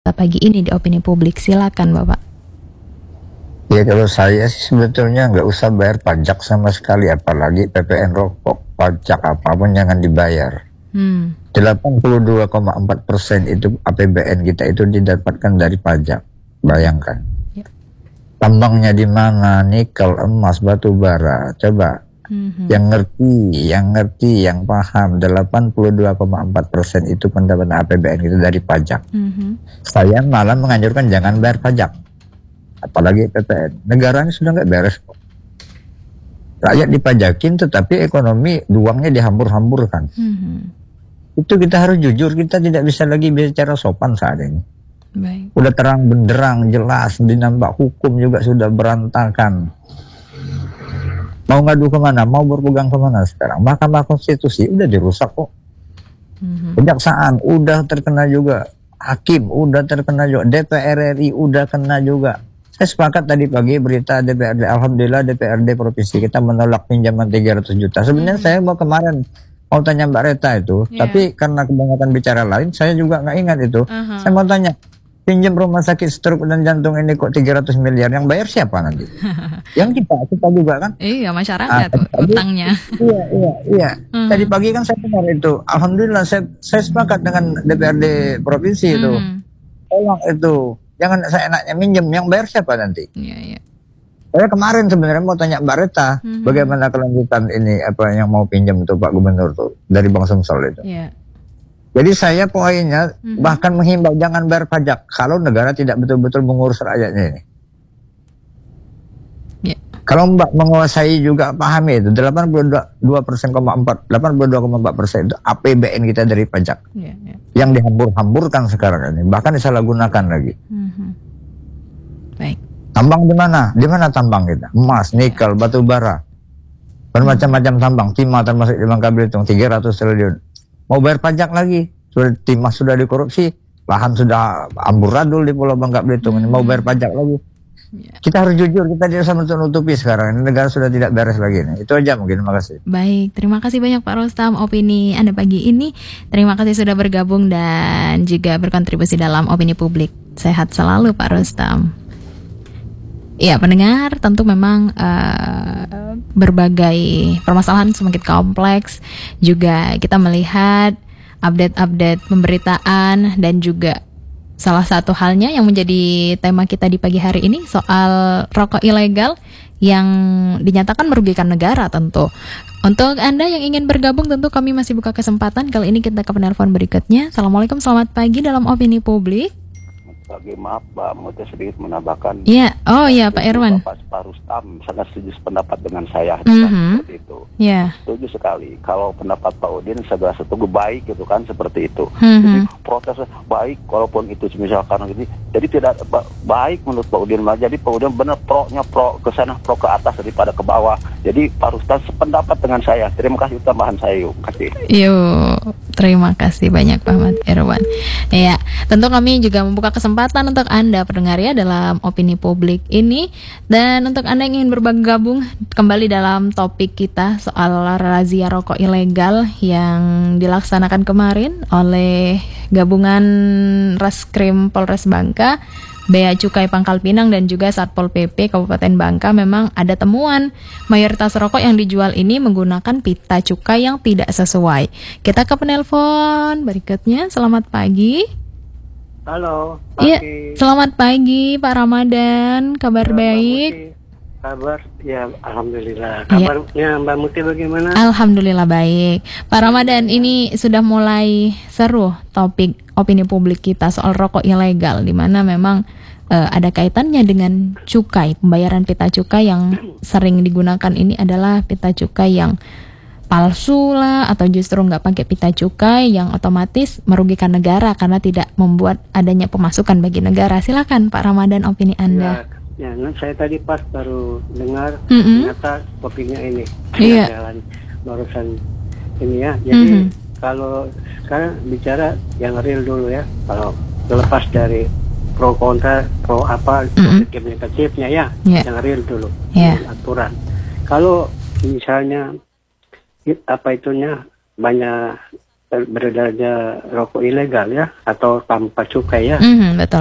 pagi ini di opini publik. Silakan Bapak. Ya kalau saya sih sebetulnya nggak usah bayar pajak sama sekali, apalagi PPN rokok, pajak apapun jangan dibayar. 82,4% itu APBN kita itu didapatkan dari pajak. Bayangkan. Ya. Tambangnya di mana? Nikel, emas, batu bara. Coba. Yang ngerti, yang paham. 82,4% itu pendapatan APBN kita dari pajak. Saya malah menganjurkan jangan bayar pajak, apalagi PPN. Negara ini sudah nggak beres kok. Rakyat dipajakin, tetapi ekonomi uangnya dihambur-hamburkan. Itu kita harus jujur, kita tidak bisa lagi bicara sopan saat ini. Baik. Udah terang benderang, jelas, dinambah hukum juga sudah berantakan. Mau ngadu kemana, mau berpegang kemana sekarang? Mahkamah Konstitusi udah dirusak kok. Kejaksaan udah terkena juga. Hakim udah terkena juga. DPR RI udah kena juga. Saya sepakat tadi pagi berita DPRD. Alhamdulillah DPRD Provinsi kita menolak pinjaman 300 juta. Sebenarnya saya mau kemarin mau tanya Mbak Reta itu. Tapi karena kebanyakan bicara lain, saya juga nggak ingat itu. Saya mau tanya, pinjam rumah sakit stroke dan jantung ini kok 300 miliar, yang bayar siapa nanti? Yang kita juga kan? Iya, masyarakat utangnya. Iya. Tadi pagi kan saya dengar itu. Alhamdulillah saya sepakat dengan DPRD provinsi itu. Tolong itu, jangan saya enaknya minjem, yang bayar siapa nanti? Iya. Saya kemarin sebenarnya mau tanya Mbak Reta, bagaimana kelanjutan ini, apa yang mau pinjam untuk Pak Gubernur tuh dari Bang Sumsel itu. Iya. Jadi saya poinnya bahkan menghimbau jangan bayar pajak kalau negara tidak betul-betul mengurus rakyatnya ini. Yeah. Kalau Mbak menguasai juga pahami itu 82,4% itu APBN kita dari pajak. Yang dihambur-hamburkan sekarang ini, bahkan disalahgunakan lagi. Baik. Tambang di mana? Di mana tambang kita? Emas, nikel, batu bara. Bermacam-macam tambang, timah termasuk di Bangka Belitung 300 triliun. Mau bayar pajak lagi, timah sudah dikorupsi, lahan sudah amburadul di Pulau Bangka Belitung, ini mau bayar pajak lagi. Kita harus jujur, kita tidak bisa menutupi sekarang, ini negara sudah tidak beres lagi. Itu aja mungkin, terima kasih. Baik, terima kasih banyak Pak Rustam opini Anda pagi ini. Terima kasih sudah bergabung dan juga berkontribusi dalam opini publik. Sehat selalu Pak Rustam. Ya, pendengar, tentu memang berbagai permasalahan semakin kompleks. Juga kita melihat update-update pemberitaan dan juga salah satu halnya yang menjadi tema kita di pagi hari ini soal rokok ilegal yang dinyatakan merugikan negara tentu. Untuk Anda yang ingin bergabung tentu kami masih buka kesempatan. Kali ini kita ke penelpon berikutnya. Assalamualaikum, selamat pagi dalam opini publik. Pagi, maaf Mbak, mau sedikit menambahkan. Iya, Pak Irwan. Pak Rustam sangat setuju pendapat dengan saya seperti itu. Iya. Setuju sekali. Kalau pendapat Pak Udin saya rasa itu baik gitu kan, seperti itu. Jadi protesnya baik, walaupun itu misalkan gitu. Jadi tidak baik menurut Pak Udin. Jadi Pak Udin benar pro ke sana, pro ke atas daripada ke bawah. Jadi Pak Rustam sependapat dengan saya. Terima kasih tambahan saya. Terima kasih banyak Pak Ahmad Irwan. Ya, tentu kami juga membuka kesempatan untuk Anda pendengar ya dalam opini publik ini. Dan untuk Anda yang ingin bergabung kembali dalam topik kita soal razia rokok ilegal yang dilaksanakan kemarin oleh gabungan Reskrim Polres Bangka, Bea Cukai Pangkal Pinang dan juga Satpol PP Kabupaten Bangka, memang ada temuan mayoritas rokok yang dijual ini menggunakan pita cukai yang tidak sesuai. Kita ke penelpon berikutnya. Selamat pagi. Halo. Iya, selamat pagi Pak Ramadan. Kabar baik? Kabar ya, alhamdulillah. Kabarnya Mbak Muti bagaimana? Alhamdulillah baik. Pak Ramadan, ini sudah mulai seru topik opini publik kita soal rokok ilegal, di mana memang ada kaitannya dengan cukai. Pembayaran pita cukai yang sering digunakan ini adalah pita cukai yang palsu lah, atau justru nggak pakai pita cukai yang otomatis merugikan negara karena tidak membuat adanya pemasukan bagi negara. Silakan Pak Ramadan, opini Anda. Ya, saya tadi pas baru dengar ternyata kopinya ini jalan barusan ini ya. Jadi kalau sekarang bicara yang real dulu ya. Kalau terlepas dari pro kontra, pro apa, positif negatifnya ya, yang real dulu, aturan. Kalau misalnya apa itunya banyak beredarnya rokok ilegal ya, atau tanpa cukai ya. Betul.